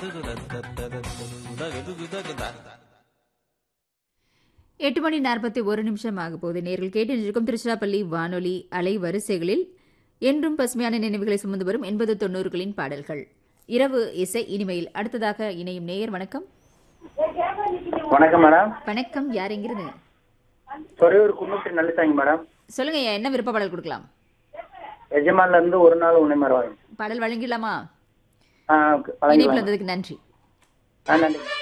8:41 ஆக போகுது. நேர்கள் கேட்டு இருக்கும் திருச்சிராப்பள்ளி வானொலி அலை வரிசைகளில் என்றும் பசுமையான நினைவுகளை சுமந்து வரும் 80-90களின் பாடல்கள். இரவு இசை இனிமையில் அடுத்ததாக இணையும் நேயர். வணக்கம். வணக்கம் மேடம். வணக்கம். யார் எங்கிருந்து? சொரையூர் குன்னூர் நல்லசாமி மேடம். சொல்லுங்க, என்ன விருப்ப பாடல் கொடுக்கலாம்? எஜமான்ல இருந்து ஒரு நாள் உன்னை மறவாங்க பாடல் வழங்கிடலாமா? வழங்கி இணைப்பில் வந்ததுக்கு நன்றி. நன்றி.